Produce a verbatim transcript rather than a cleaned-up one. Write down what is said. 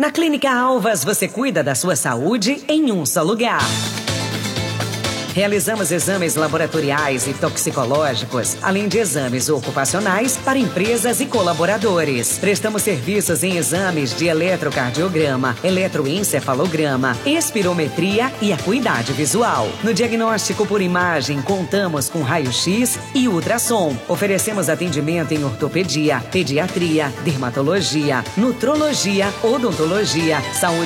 Na Clínica Alvas, você cuida da sua saúde em um só lugar. Realizamos exames laboratoriais e toxicológicos, além de exames ocupacionais para empresas e colaboradores. Prestamos serviços em exames de eletrocardiograma, eletroencefalograma, espirometria e acuidade visual. No diagnóstico por imagem, contamos com raio-x e ultrassom. Oferecemos atendimento em ortopedia, pediatria, dermatologia, nutrologia, odontologia, saúde